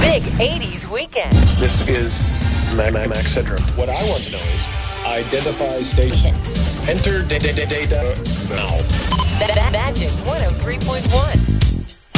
big 80s weekend. This is Max Syndrome. What I want to know is identify station. Enter data now.